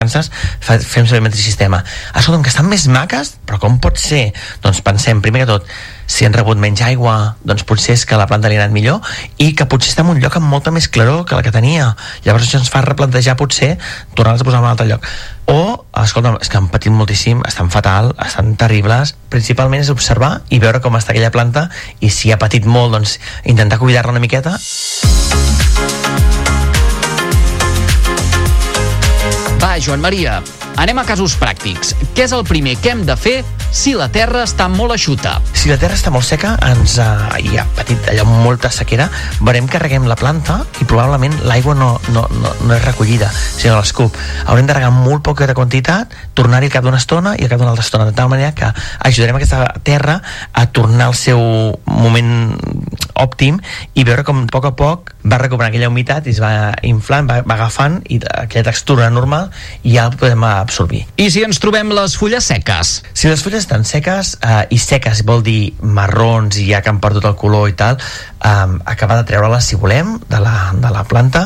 fem servir el mateix sistema. Escolta'm, que estan més maques, però com pot ser? Doncs pensem, primer que tot, si han rebut menys aigua, doncs potser és que la planta li ha anat millor i que potser està en un lloc amb molta més claror que la que tenia. Llavors això ens fa replantejar potser tornar-les a posar en un altre lloc. O, escolta'm, és que han patit moltíssim, estan fatal, estan terribles. Principalment és observar i veure com està aquella planta i si ha patit molt, doncs intentar cuidar-la una miqueta. Va, Joan Maria, anem a casos pràctics. Què és el primer que hem de fer si la terra està molt eixuta? Si la terra està molt seca i ha patit allò molta sequera, veurem que reguem la planta i probablement l'aigua no és recollida, sinó l'escup. Haurem de regar molt poca quantitat, tornar-hi al cap d'una estona i al cap d'una altra estona, de tal manera que ajudarem aquesta terra a tornar al seu moment òptim i veure com a poc va recuperant aquella humitat i es va inflant, va agafant i aquella textura normal i ja la podem absorbir. I si ens trobem les fulles seques? Si les fulles estan seques, i seques vol dir marrons i ja que han perdut el color i tal, acabar de treure-les si volem de la planta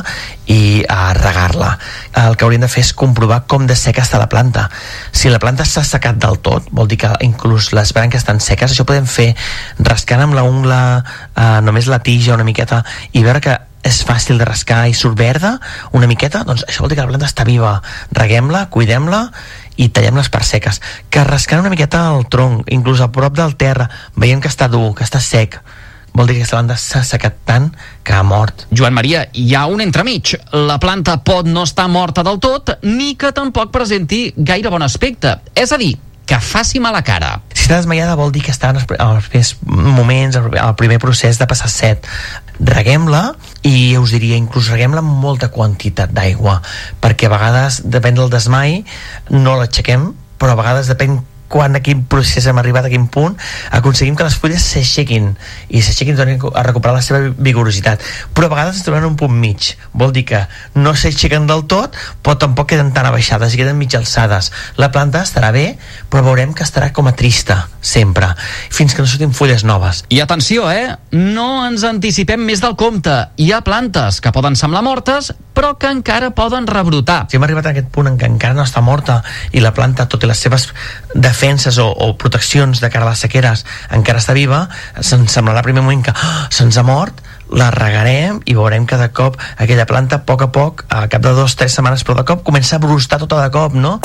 i regar-la. El que hauríem de fer és comprovar com de seca està la planta. Si la planta s'ha secat del tot, vol dir que inclús les branques estan seques, això podem fer rascant amb la ungla només la tija una miqueta i veure que és fàcil de rascar i surt verda una miqueta, doncs això vol dir que la planta està viva. Reguem-la, cuidem-la i tallem les parts seques. Que rascant una miqueta el tronc, inclús a prop del terra, veiem que està dur, que està sec, vol dir que aquesta planta s'ha secat tant que ha mort. Joan Maria, hi ha un entremig. La planta pot no estar morta del tot, ni que tampoc presenti gaire bon aspecte. És a dir, que faci mala cara. Si està desmaiada vol dir que està en els primers moments, al primer procés de passar set. Reguem-la i us diria, inclús reguem-la amb molta quantitat d'aigua, perquè a vegades, depèn del desmai, no l'aixequem, però a vegades depèn quan a quin procés hem arribat, a quin punt aconseguim que les fulles s'aixequin tornin a recuperar la seva vigorositat, però a vegades ens trobem en un punt mig, vol dir que no s'aixequen del tot però tampoc queden tan abaixades i queden mig alçades. La planta estarà bé però veurem que estarà com a trista sempre, fins que no surtin fulles noves. I atenció, no ens anticipem més del compte. Hi ha plantes que poden semblar mortes però que encara poden rebrotar. Si hem arribat a aquest punt en què encara no està morta i la planta, tot i les seves defenses o proteccions de cara a les sequeres, encara està viva, se'ns semblarà al primer moment que se'ns ha mort, la regarem i veurem que de cop aquella planta, a poc, al cap de 2 o 3 setmanes, però de cop comença a brostar tota de cop, no?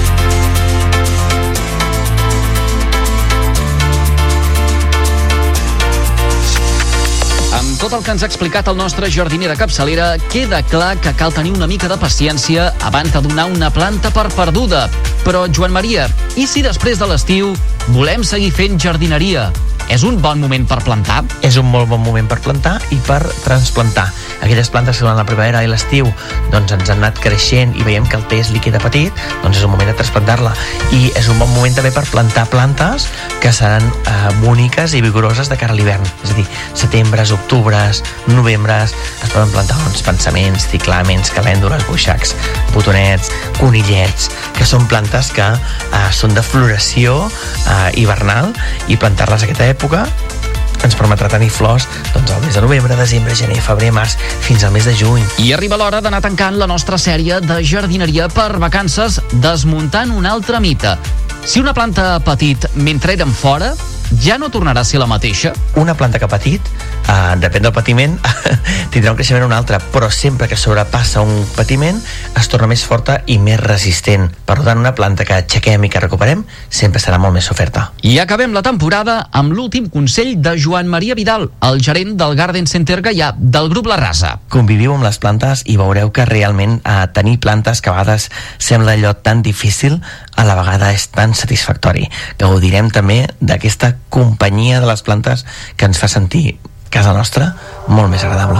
Tot el que ens ha explicat el nostre jardiner de capçalera, queda clar que cal tenir una mica de paciència abans de donar una planta per perduda. Però, Joan Maria, i si després de l'estiu volem seguir fent jardineria? És un bon moment per plantar? És un molt bon moment per plantar i per transplantar. Aquelles plantes que durant la primavera i l'estiu doncs ens han anat creixent i veiem que el test li queda petit, doncs és un moment de transplantar-la. I és un bon moment també per plantar plantes que seran boniques i vigoroses de cara a l'hivern. És a dir, setembres, octubres, novembres, es poden plantar pensaments, ciclamens, calèndules, boixacs, botonets, conillets, que són plantes que són de floració hivernal i plantar-les a aquesta època ens permetrà tenir flors doncs al mes de novembre, desembre, gener, febrer, març fins al mes de juny. I arriba l'hora d'anar tancant la nostra sèrie de jardineria per vacances desmuntant un altre mite. Si una planta ha patit mentre érem fora, ja no tornarà a ser la mateixa? Una planta que ha patit, depèn del patiment, tindrà un creixement o un altre, però sempre que sobrepassa un patiment es torna més forta i més resistent. Per tant, una planta que aixequem i que recuperem sempre serà molt més oferta. I acabem la temporada amb l'últim consell de Joan Maria Vidal, el gerent del Garden Center Gaià del grup La Rasa. Conviviu amb les plantes i veureu que realment tenir plantes que a vegades sembla allò tan difícil, a la vegada és tan satisfactori. Gaudirem també d'aquesta companyia de les plantes que ens fa sentir casa nostra molt més agradable.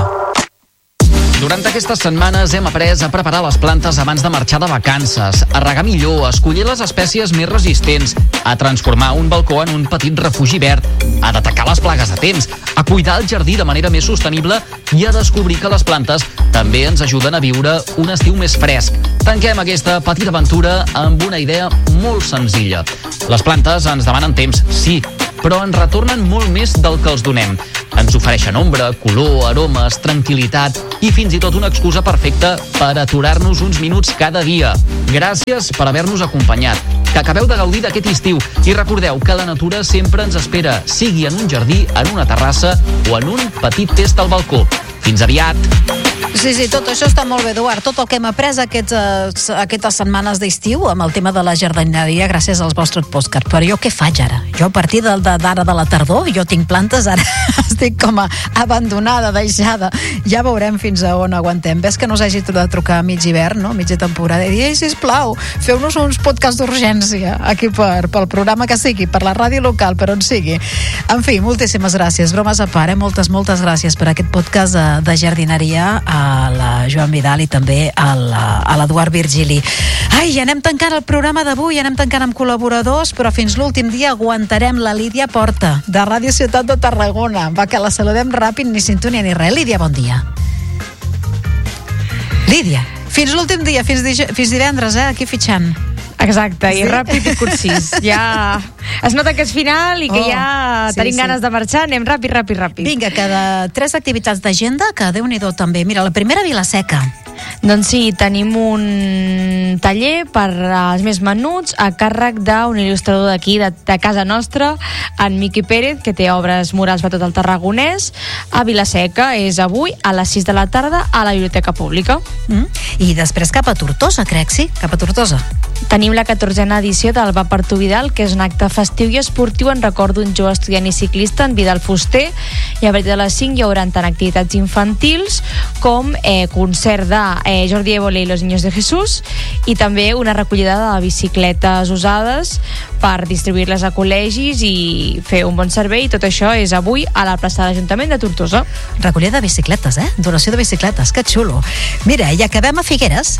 Durant aquestes setmanes hem après a preparar les plantes abans de marxar de vacances, a regar millor, a escollir les espècies més resistents, a transformar un balcó en un petit refugi verd, a detectar les plagues a temps, a cuidar el jardí de manera més sostenible i a descobrir que les plantes també ens ajuden a viure un estiu més fresc. Tanquem aquesta petita aventura amb una idea molt senzilla. Les plantes ens demanen temps, sí, però ens retornen molt més del que els donem. Ens ofereixen ombra, color, aromes, tranquil·litat i fins i tot una excusa perfecta per aturar-nos uns minuts cada dia. Gràcies per haver-nos acompanyat. Que acabeu de gaudir d'aquest estiu i recordeu que la natura sempre ens espera, sigui en un jardí, en una terrassa o en un petit test al balcó. Fins aviat! Sí, tot això està molt bé, Eduard. Tot el que hem après aquestes setmanes d'estiu amb el tema de la jardineria gràcies als vostres podcasts. Però jo què faig ara? Jo a partir d'ara de la tardor, jo tinc plantes, ara estic com abandonada, deixada. Ja veurem fins a on aguantem. Ves que no us hagi de trucar a mig hivern, no? Mitja temporada, i dir, sisplau, feu-nos uns podcasts d'urgència aquí pel programa que sigui, per la ràdio local, per on sigui. En fi, moltíssimes gràcies. Bromes a part, moltes gràcies per aquest podcast de jardineria a la Joan Vidal i també a l'Eduard Virgili. Ai, ja anem tancant el programa d'avui, anem tancant amb col·laboradors, però fins l'últim dia aguantarem la Lídia Porta, de Ràdio Ciutat de Tarragona. Va, que la saludem ràpid, ni sintonia ni res. Lídia, bon dia. Lídia, fins l'últim dia, fins divendres, aquí fitxant. Exacte, sí? I ràpid i concís. Ja es nota que és final i que ja tenim ganes de marxar. Anem ràpid. Vinga, que de 3 activitats d'agenda, que Déu-n'hi-do també. Mira, la primera, Vila-seca. Doncs sí, tenim un taller per als més menuts a càrrec d'un il·lustrador d'aquí, de casa nostra, en Miqui Pérez, que té obres murals per tot el Tarragonès, a Vila-seca. És avui a les 6 de la tarda a la Biblioteca Pública. I després cap a Tortosa, crec, sí? Cap a Tortosa. Tenim la 14a edició del Va per tu Vidal, que és un acte festiu i esportiu en record d'un jove estudiant i ciclista, en Vidal Fuster, i a partir de les 5 hi haurà tant activitats infantils com concert de Jordi Évole i los Niños de Jesús, i també una recollida de bicicletes usades per distribuir-les a col·legis i fer un bon servei. Tot això és avui a la plaça de l'Ajuntament de Tortosa. Recollida de bicicletes, donació de bicicletes, que xulo. Mira, i acabem a Figueres.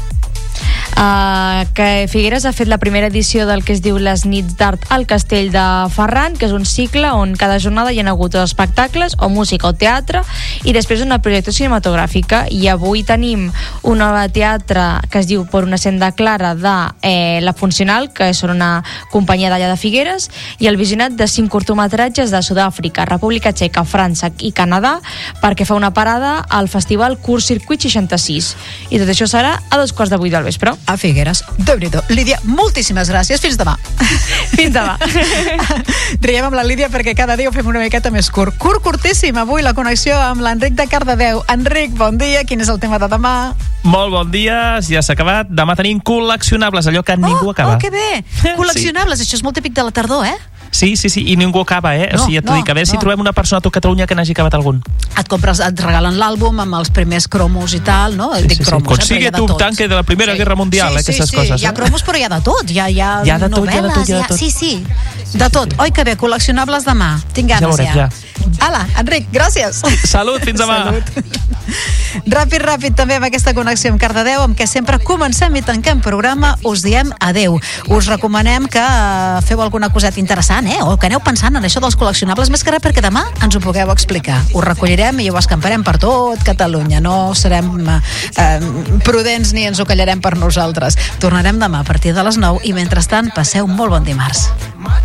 Que Figueres ha fet la primera edició del que es diu les nits d'art al Castell de Ferran, que és un cicle on cada jornada hi ha hagut espectacles o música o teatre i després una projecció cinematogràfica. I avui tenim una obra de teatre que es diu Por una senda clara de La Funcional, que són una companyia d'allà de Figueres, i el visionat de 5 curtometratges de Sud-àfrica, República Txeca, França i Canadà, perquè fa una parada al festival Curt Circuit 66. I tot això serà a 2:15 del vespre. A Figueres. Déu-n'hi-do. Lídia, moltíssimes gràcies. Fins demà. Fins demà. Riem amb la Lídia perquè cada dia ho fem una miqueta més curt. Curtíssim. Avui la connexió amb l'Enric de Cardedeu. Enric, bon dia. Quin és el tema de demà? Molt bon dia. Ja s'ha acabat. Demà tenim col·leccionables, allò que ningú acaba. Oh, que bé. Col·leccionables. Això és molt típic de la tardor, Sí, i ningú acaba, O sigui, et dic, a veure si trobem una persona a tot Catalunya que n'hagi acabat algun. Et regalen l'àlbum amb els primers cromos i tal, no? Consigue tu un tanque de la Primera Guerra Mundial, aquestes coses. Hi ha cromos, però hi ha de tot. Hi ha novel·les, Sí, de tot. Oi, que bé, col·leccionables demà. Tinc ganes, ja. Ala, Enric, gràcies. Salut, fins demà. Ràpid, també amb aquesta connexió amb Cardedeu, amb què sempre comencem i tanquem programa, us diem adeu. Us recomanem que feu alguna coseta interessant, o que aneu pensant en això dels col·leccionables, més que res perquè demà ens ho pugueu explicar. Ho recollirem i ho escamparem per tot Catalunya. No serem prudents ni ens ho callarem per nosaltres. Tornarem demà a partir de les 9 i mentrestant passeu un molt bon dimarts.